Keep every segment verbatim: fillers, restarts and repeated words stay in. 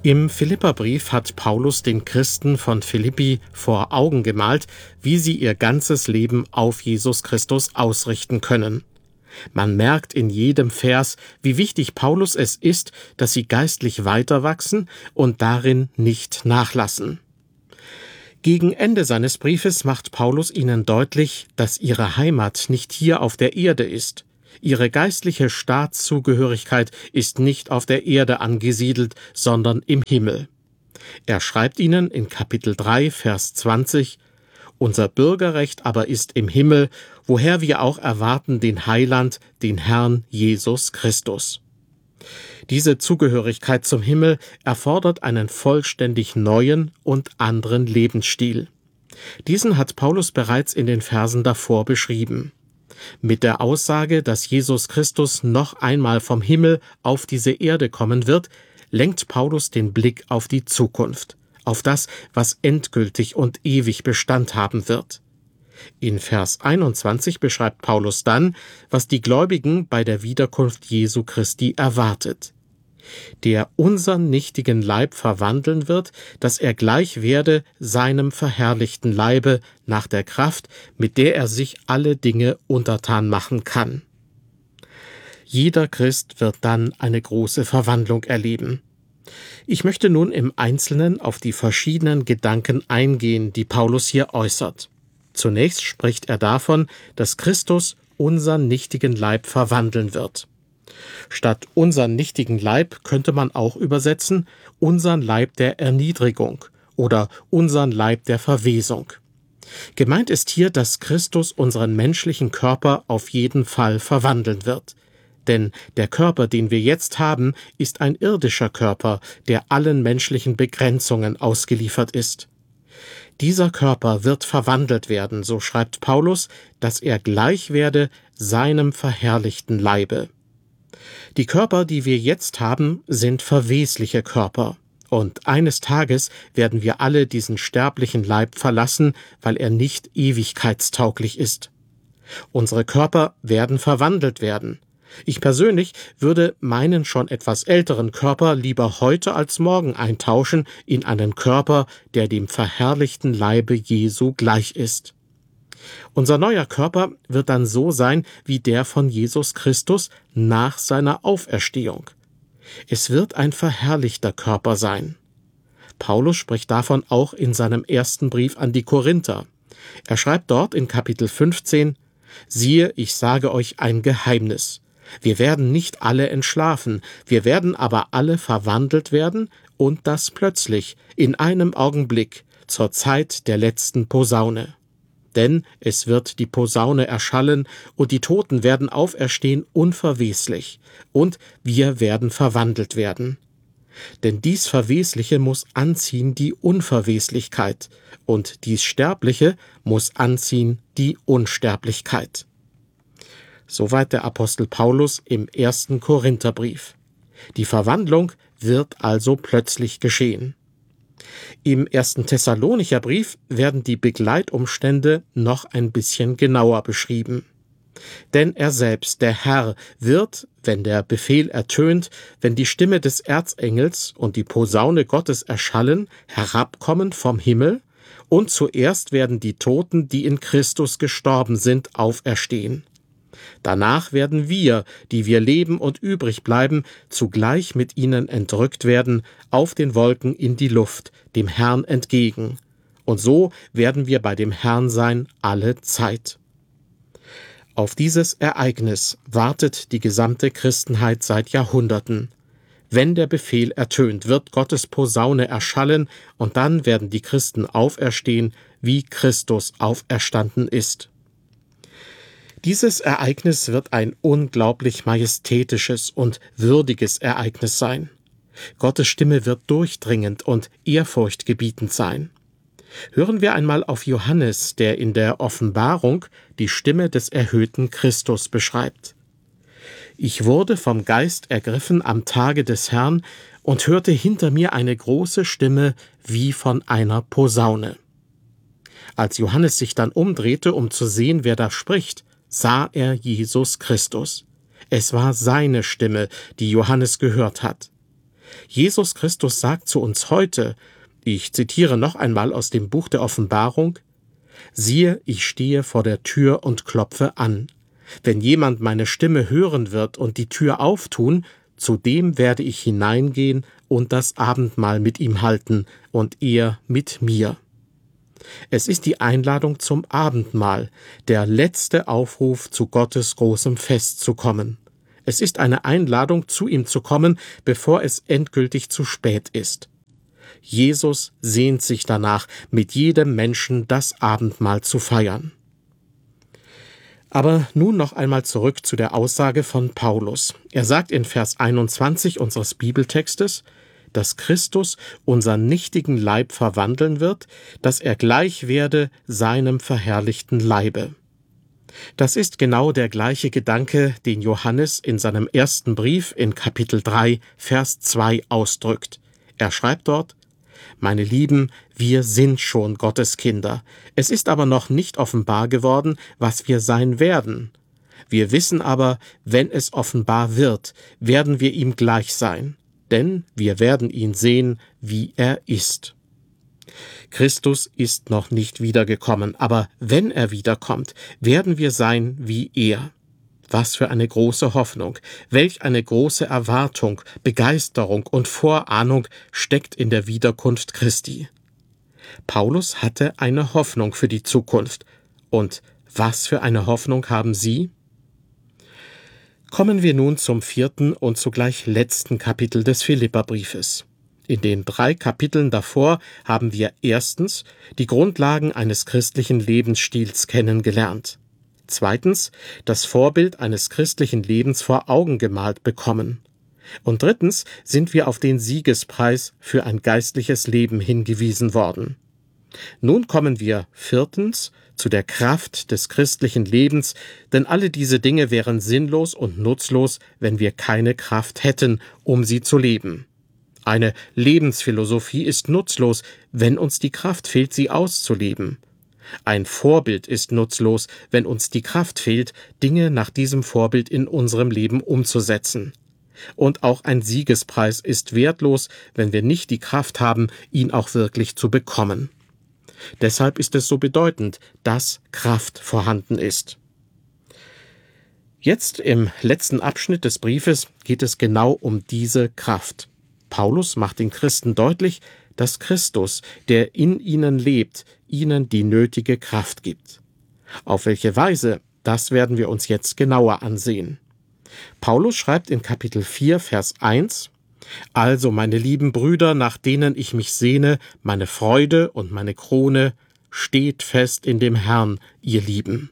Im Philipperbrief hat Paulus den Christen von Philippi vor Augen gemalt, wie sie ihr ganzes Leben auf Jesus Christus ausrichten können. Man merkt in jedem Vers, wie wichtig Paulus es ist, dass sie geistlich weiterwachsen und darin nicht nachlassen. Gegen Ende seines Briefes macht Paulus ihnen deutlich, dass ihre Heimat nicht hier auf der Erde ist. Ihre geistliche Staatszugehörigkeit ist nicht auf der Erde angesiedelt, sondern im Himmel. Er schreibt ihnen in Kapitel drei, Vers zwanzig: Unser Bürgerrecht aber ist im Himmel, woher wir auch erwarten den Heiland, den Herrn Jesus Christus. Diese Zugehörigkeit zum Himmel erfordert einen vollständig neuen und anderen Lebensstil. Diesen hat Paulus bereits in den Versen davor beschrieben. Mit der Aussage, dass Jesus Christus noch einmal vom Himmel auf diese Erde kommen wird, lenkt Paulus den Blick auf die Zukunft, auf das, was endgültig und ewig Bestand haben wird. In Vers einundzwanzig beschreibt Paulus dann, was die Gläubigen bei der Wiederkunft Jesu Christi erwartet. Der unseren nichtigen Leib verwandeln wird, dass er gleich werde seinem verherrlichten Leibe nach der Kraft, mit der er sich alle Dinge untertan machen kann. Jeder Christ wird dann eine große Verwandlung erleben. Ich möchte nun im Einzelnen auf die verschiedenen Gedanken eingehen, die Paulus hier äußert. Zunächst spricht er davon, dass Christus unseren nichtigen Leib verwandeln wird. Statt unseren nichtigen Leib könnte man auch übersetzen, unseren Leib der Erniedrigung oder unseren Leib der Verwesung. Gemeint ist hier, dass Christus unseren menschlichen Körper auf jeden Fall verwandeln wird. Denn der Körper, den wir jetzt haben, ist ein irdischer Körper, der allen menschlichen Begrenzungen ausgeliefert ist. Dieser Körper wird verwandelt werden, so schreibt Paulus, dass er gleich werde seinem verherrlichten Leibe. Die Körper, die wir jetzt haben, sind verwesliche Körper. Und eines Tages werden wir alle diesen sterblichen Leib verlassen, weil er nicht ewigkeitstauglich ist. Unsere Körper werden verwandelt werden. Ich persönlich würde meinen schon etwas älteren Körper lieber heute als morgen eintauschen in einen Körper, der dem verherrlichten Leibe Jesu gleich ist. Unser neuer Körper wird dann so sein wie der von Jesus Christus nach seiner Auferstehung. Es wird ein verherrlichter Körper sein. Paulus spricht davon auch in seinem ersten Brief an die Korinther. Er schreibt dort in Kapitel fünfzehn: Siehe, ich sage euch ein Geheimnis. Wir werden nicht alle entschlafen, wir werden aber alle verwandelt werden, und das plötzlich, in einem Augenblick, zur Zeit der letzten Posaune. Denn es wird die Posaune erschallen, und die Toten werden auferstehen unverweslich, und wir werden verwandelt werden. Denn dies Verwesliche muss anziehen die Unverweslichkeit, und dies Sterbliche muss anziehen die Unsterblichkeit. Soweit der Apostel Paulus im ersten Korintherbrief. Die Verwandlung wird also plötzlich geschehen. Im ersten Thessalonicher Brief werden die Begleitumstände noch ein bisschen genauer beschrieben. Denn er selbst, der Herr, wird, wenn der Befehl ertönt, wenn die Stimme des Erzengels und die Posaune Gottes erschallen, herabkommen vom Himmel, und zuerst werden die Toten, die in Christus gestorben sind, auferstehen. Danach werden wir, die wir leben und übrig bleiben, zugleich mit ihnen entrückt werden, auf den Wolken in die Luft, dem Herrn entgegen. Und so werden wir bei dem Herrn sein alle Zeit. Auf dieses Ereignis wartet die gesamte Christenheit seit Jahrhunderten. Wenn der Befehl ertönt, wird Gottes Posaune erschallen, und dann werden die Christen auferstehen, wie Christus auferstanden ist. Dieses Ereignis wird ein unglaublich majestätisches und würdiges Ereignis sein. Gottes Stimme wird durchdringend und ehrfurchtgebietend sein. Hören wir einmal auf Johannes, der in der Offenbarung die Stimme des erhöhten Christus beschreibt. Ich wurde vom Geist ergriffen am Tage des Herrn und hörte hinter mir eine große Stimme wie von einer Posaune. Als Johannes sich dann umdrehte, um zu sehen, wer da spricht, sah er Jesus Christus. Es war seine Stimme, die Johannes gehört hat. Jesus Christus sagt zu uns heute, ich zitiere noch einmal aus dem Buch der Offenbarung: Siehe, ich stehe vor der Tür und klopfe an. Wenn jemand meine Stimme hören wird und die Tür auftun, zu dem werde ich hineingehen und das Abendmahl mit ihm halten und er mit mir. Es ist die Einladung zum Abendmahl, der letzte Aufruf, zu Gottes großem Fest zu kommen. Es ist eine Einladung, zu ihm zu kommen, bevor es endgültig zu spät ist. Jesus sehnt sich danach, mit jedem Menschen das Abendmahl zu feiern. Aber nun noch einmal zurück zu der Aussage von Paulus. Er sagt in Vers einundzwanzig unseres Bibeltextes, dass Christus unseren nichtigen Leib verwandeln wird, dass er gleich werde seinem verherrlichten Leibe. Das ist genau der gleiche Gedanke, den Johannes in seinem ersten Brief in Kapitel drei, Vers zwei ausdrückt. Er schreibt dort: Meine Lieben, wir sind schon Gottes Kinder. Es ist aber noch nicht offenbar geworden, was wir sein werden. Wir wissen aber, wenn es offenbar wird, werden wir ihm gleich sein, denn wir werden ihn sehen, wie er ist. Christus ist noch nicht wiedergekommen, aber wenn er wiederkommt, werden wir sein wie er. Was für eine große Hoffnung, welch eine große Erwartung, Begeisterung und Vorahnung steckt in der Wiederkunft Christi. Paulus hatte eine Hoffnung für die Zukunft. Und was für eine Hoffnung haben Sie? Kommen wir nun zum vierten und zugleich letzten Kapitel des Philipperbriefes. In den drei Kapiteln davor haben wir erstens die Grundlagen eines christlichen Lebensstils kennengelernt. Zweitens das Vorbild eines christlichen Lebens vor Augen gemalt bekommen. Und drittens sind wir auf den Siegespreis für ein geistliches Leben hingewiesen worden. Nun kommen wir viertens zu der Kraft des christlichen Lebens, denn alle diese Dinge wären sinnlos und nutzlos, wenn wir keine Kraft hätten, um sie zu leben. Eine Lebensphilosophie ist nutzlos, wenn uns die Kraft fehlt, sie auszuleben. Ein Vorbild ist nutzlos, wenn uns die Kraft fehlt, Dinge nach diesem Vorbild in unserem Leben umzusetzen. Und auch ein Siegespreis ist wertlos, wenn wir nicht die Kraft haben, ihn auch wirklich zu bekommen. Deshalb ist es so bedeutend, dass Kraft vorhanden ist. Jetzt im letzten Abschnitt des Briefes geht es genau um diese Kraft. Paulus macht den Christen deutlich, dass Christus, der in ihnen lebt, ihnen die nötige Kraft gibt. Auf welche Weise, das werden wir uns jetzt genauer ansehen. Paulus schreibt in Kapitel vier, Vers eins: Also, meine lieben Brüder, nach denen ich mich sehne, meine Freude und meine Krone, steht fest in dem Herrn, ihr Lieben.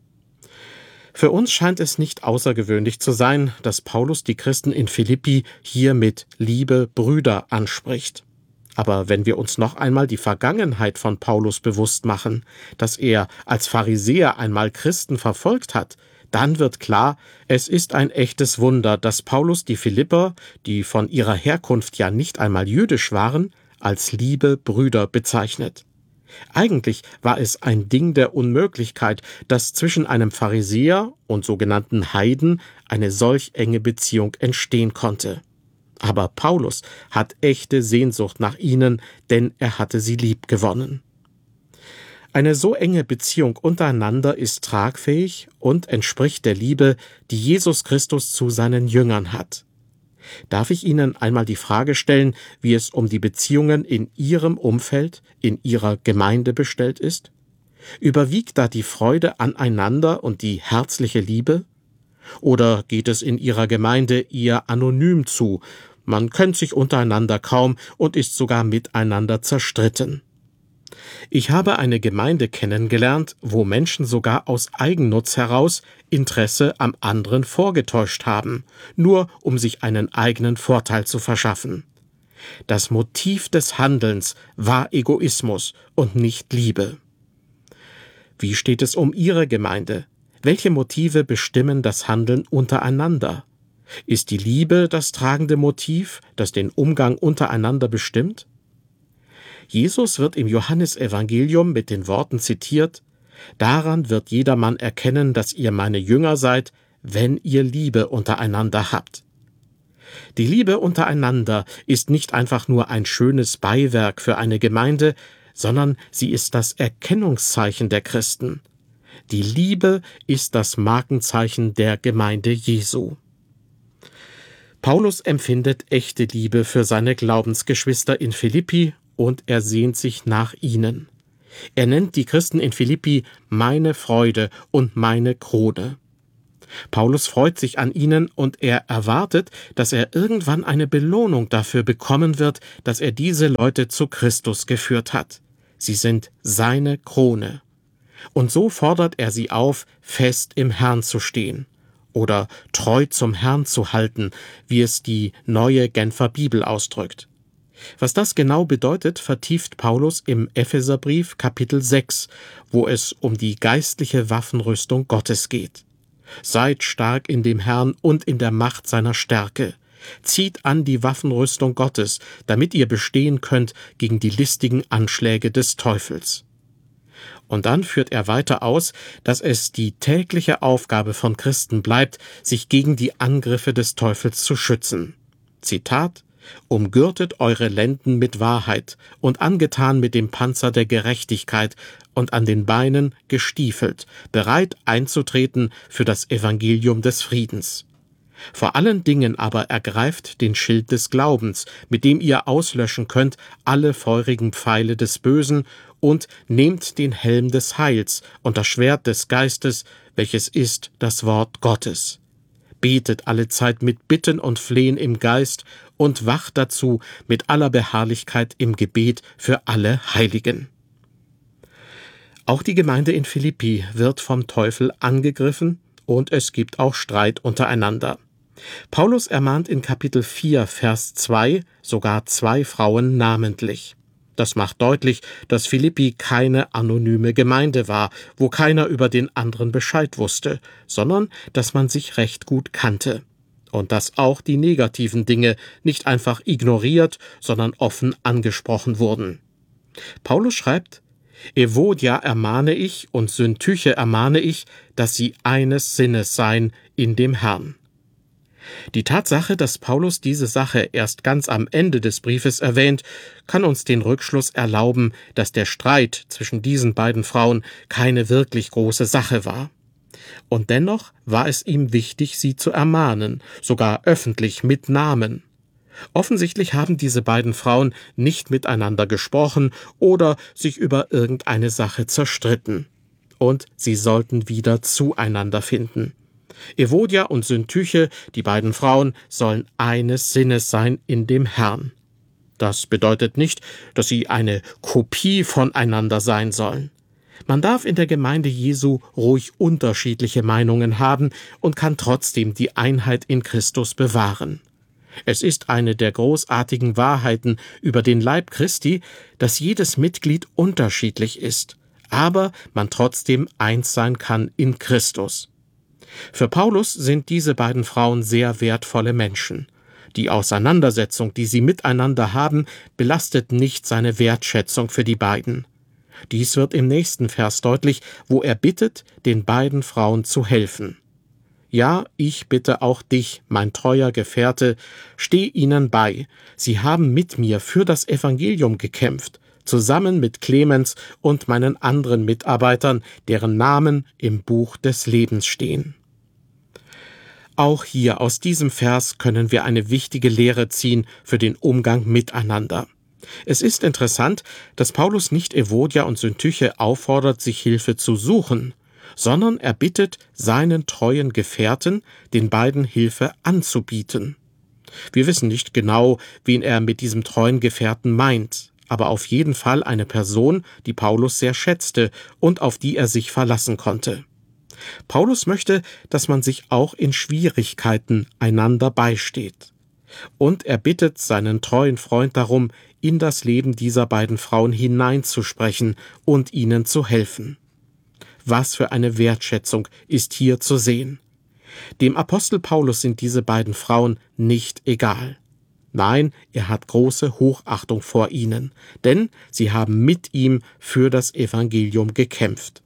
Für uns scheint es nicht außergewöhnlich zu sein, dass Paulus die Christen in Philippi hier mit liebe Brüder anspricht. Aber wenn wir uns noch einmal die Vergangenheit von Paulus bewusst machen, dass er als Pharisäer einmal Christen verfolgt hat, dann wird klar, es ist ein echtes Wunder, dass Paulus die Philipper, die von ihrer Herkunft ja nicht einmal jüdisch waren, als liebe Brüder bezeichnet. Eigentlich war es ein Ding der Unmöglichkeit, dass zwischen einem Pharisäer und sogenannten Heiden eine solch enge Beziehung entstehen konnte. Aber Paulus hat echte Sehnsucht nach ihnen, denn er hatte sie lieb gewonnen. Eine so enge Beziehung untereinander ist tragfähig und entspricht der Liebe, die Jesus Christus zu seinen Jüngern hat. Darf ich Ihnen einmal die Frage stellen, wie es um die Beziehungen in Ihrem Umfeld, in Ihrer Gemeinde bestellt ist? Überwiegt da die Freude aneinander und die herzliche Liebe? Oder geht es in Ihrer Gemeinde eher anonym zu? Man kennt sich untereinander kaum und ist sogar miteinander zerstritten. Ich habe eine Gemeinde kennengelernt, wo Menschen sogar aus Eigennutz heraus Interesse am anderen vorgetäuscht haben, nur um sich einen eigenen Vorteil zu verschaffen. Das Motiv des Handelns war Egoismus und nicht Liebe. Wie steht es um Ihre Gemeinde? Welche Motive bestimmen das Handeln untereinander? Ist die Liebe das tragende Motiv, das den Umgang untereinander bestimmt? Jesus wird im Johannesevangelium mit den Worten zitiert: Daran wird jedermann erkennen, dass ihr meine Jünger seid, wenn ihr Liebe untereinander habt. Die Liebe untereinander ist nicht einfach nur ein schönes Beiwerk für eine Gemeinde, sondern sie ist das Erkennungszeichen der Christen. Die Liebe ist das Markenzeichen der Gemeinde Jesu. Paulus empfindet echte Liebe für seine Glaubensgeschwister in Philippi und er sehnt sich nach ihnen. Er nennt die Christen in Philippi meine Freude und meine Krone. Paulus freut sich an ihnen und er erwartet, dass er irgendwann eine Belohnung dafür bekommen wird, dass er diese Leute zu Christus geführt hat. Sie sind seine Krone. Und so fordert er sie auf, fest im Herrn zu stehen oder treu zum Herrn zu halten, wie es die neue Genfer Bibel ausdrückt. Was das genau bedeutet, vertieft Paulus im Epheserbrief Kapitel sechs, wo es um die geistliche Waffenrüstung Gottes geht. Seid stark in dem Herrn und in der Macht seiner Stärke. Zieht an die Waffenrüstung Gottes, damit ihr bestehen könnt gegen die listigen Anschläge des Teufels. Und dann führt er weiter aus, dass es die tägliche Aufgabe von Christen bleibt, sich gegen die Angriffe des Teufels zu schützen. Zitat: Umgürtet eure Lenden mit Wahrheit und angetan mit dem Panzer der Gerechtigkeit und an den Beinen gestiefelt, bereit einzutreten für das Evangelium des Friedens. Vor allen Dingen aber ergreift den Schild des Glaubens, mit dem ihr auslöschen könnt alle feurigen Pfeile des Bösen, und nehmt den Helm des Heils und das Schwert des Geistes, welches ist das Wort Gottes. Betet allezeit mit Bitten und Flehen im Geist und wacht dazu mit aller Beharrlichkeit im Gebet für alle Heiligen. Auch die Gemeinde in Philippi wird vom Teufel angegriffen und es gibt auch Streit untereinander. Paulus ermahnt in Kapitel vier, Vers zwei sogar zwei Frauen namentlich. Das macht deutlich, dass Philippi keine anonyme Gemeinde war, wo keiner über den anderen Bescheid wusste, sondern dass man sich recht gut kannte. Und dass auch die negativen Dinge nicht einfach ignoriert, sondern offen angesprochen wurden. Paulus schreibt: Evodia ermahne ich und Syntyche ermahne ich, dass sie eines Sinnes seien in dem Herrn. Die Tatsache, dass Paulus diese Sache erst ganz am Ende des Briefes erwähnt, kann uns den Rückschluss erlauben, dass der Streit zwischen diesen beiden Frauen keine wirklich große Sache war. Und dennoch war es ihm wichtig, sie zu ermahnen, sogar öffentlich mit Namen. Offensichtlich haben diese beiden Frauen nicht miteinander gesprochen oder sich über irgendeine Sache zerstritten. Und sie sollten wieder zueinander finden. Evodia und Syntyche, die beiden Frauen, sollen eines Sinnes sein in dem Herrn. Das bedeutet nicht, dass sie eine Kopie voneinander sein sollen. Man darf in der Gemeinde Jesu ruhig unterschiedliche Meinungen haben und kann trotzdem die Einheit in Christus bewahren. Es ist eine der großartigen Wahrheiten über den Leib Christi, dass jedes Mitglied unterschiedlich ist, aber man trotzdem eins sein kann in Christus. Für Paulus sind diese beiden Frauen sehr wertvolle Menschen. Die Auseinandersetzung, die sie miteinander haben, belastet nicht seine Wertschätzung für die beiden. Dies wird im nächsten Vers deutlich, wo er bittet, den beiden Frauen zu helfen. Ja, ich bitte auch dich, mein treuer Gefährte, steh ihnen bei. Sie haben mit mir für das Evangelium gekämpft, zusammen mit Clemens und meinen anderen Mitarbeitern, deren Namen im Buch des Lebens stehen. Auch hier aus diesem Vers können wir eine wichtige Lehre ziehen für den Umgang miteinander. Es ist interessant, dass Paulus nicht Evodia und Syntyche auffordert, sich Hilfe zu suchen, sondern er bittet seinen treuen Gefährten, den beiden Hilfe anzubieten. Wir wissen nicht genau, wen er mit diesem treuen Gefährten meint, aber auf jeden Fall eine Person, die Paulus sehr schätzte und auf die er sich verlassen konnte. Paulus möchte, dass man sich auch in Schwierigkeiten einander beisteht. Und er bittet seinen treuen Freund darum, in das Leben dieser beiden Frauen hineinzusprechen und ihnen zu helfen. Was für eine Wertschätzung ist hier zu sehen. Dem Apostel Paulus sind diese beiden Frauen nicht egal. Nein, er hat große Hochachtung vor ihnen, denn sie haben mit ihm für das Evangelium gekämpft.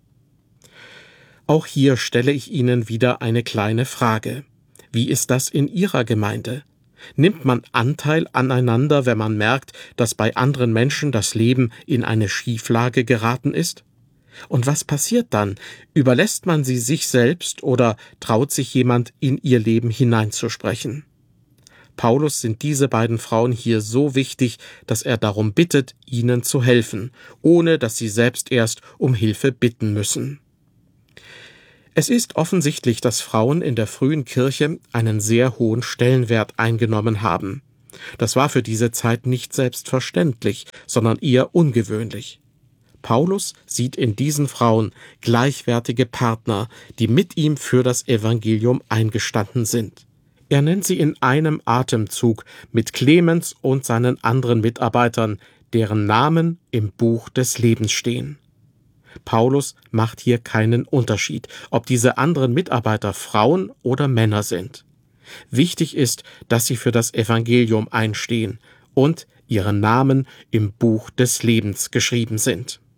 Auch hier stelle ich Ihnen wieder eine kleine Frage. Wie ist das in Ihrer Gemeinde? Nimmt man Anteil aneinander, wenn man merkt, dass bei anderen Menschen das Leben in eine Schieflage geraten ist? Und was passiert dann? Überlässt man sie sich selbst oder traut sich jemand in ihr Leben hineinzusprechen? Paulus sind diese beiden Frauen hier so wichtig, dass er darum bittet, ihnen zu helfen, ohne dass sie selbst erst um Hilfe bitten müssen. Es ist offensichtlich, dass Frauen in der frühen Kirche einen sehr hohen Stellenwert eingenommen haben. Das war für diese Zeit nicht selbstverständlich, sondern eher ungewöhnlich. Paulus sieht in diesen Frauen gleichwertige Partner, die mit ihm für das Evangelium eingestanden sind. Er nennt sie in einem Atemzug mit Clemens und seinen anderen Mitarbeitern, deren Namen im Buch des Lebens stehen. Paulus macht hier keinen Unterschied, ob diese anderen Mitarbeiter Frauen oder Männer sind. Wichtig ist, dass sie für das Evangelium einstehen und ihre Namen im Buch des Lebens geschrieben sind.